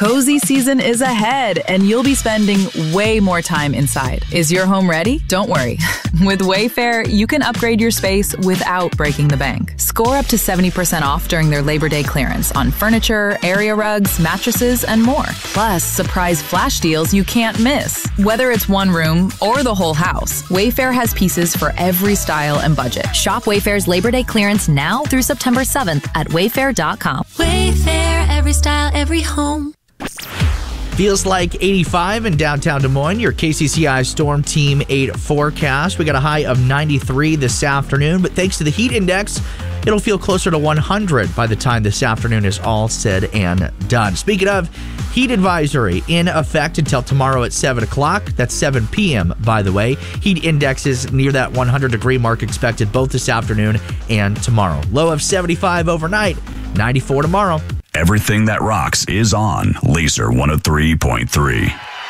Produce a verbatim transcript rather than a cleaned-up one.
Cozy season is ahead, and you'll be spending way more time inside. Is your home ready? Don't worry. With Wayfair, you can upgrade your space without breaking the bank. Score up to seventy percent off during their Labor Day clearance on furniture, area rugs, mattresses, and more. Plus, surprise flash deals you can't miss. Whether it's one room or the whole house, Wayfair has pieces for every style and budget. Shop Wayfair's Labor Day clearance now through September seventh at wayfair dot com. Wayfair, every style, every home. Feels like eighty-five in downtown Des Moines. Your K C C I Storm Team eight forecast. We got a high of ninety-three this afternoon, but thanks to the heat index, it'll feel closer to one hundred by the time this afternoon is all said and done. Speaking of, heat advisory in effect until tomorrow at seven o'clock. That's seven p.m., by the way. Heat indexes near that one hundred degree mark expected both this afternoon and tomorrow. Low of seventy-five overnight, ninety-four tomorrow. Everything that rocks is on Laser one oh three point three.